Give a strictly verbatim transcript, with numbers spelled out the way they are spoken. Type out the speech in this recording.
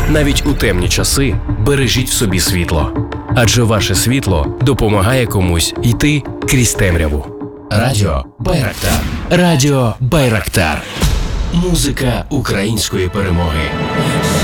Навіть у темні часи бережіть в собі світло. Адже ваше світло допомагає комусь йти крізь темряву. Радіо Байрактар. Радіо Байрактар. Музика української перемоги.